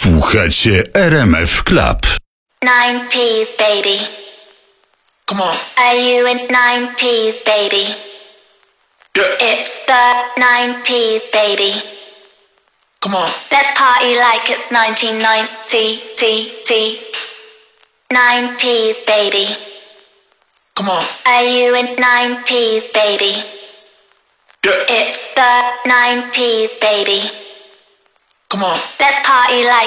Słuchacie RMF Club. 90s, baby. Come on. Are you in 90s, baby? Yeah. It's the 90s, baby. Come on. Let's party like it's 1990. 90s, baby. Come on. Are you in 90s, baby? Yeah. It's the 90s, baby. Come on. Let's party like